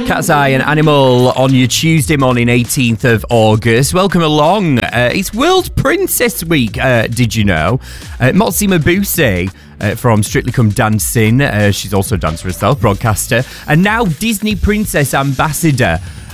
Cat's Eye and Animal on your Tuesday morning, 18th of August. Welcome along. It's World Princess Week, did you know? Motsi Mabuse from Strictly Come Dancing. She's also a dancer herself, broadcaster. And now Disney Princess Ambassador.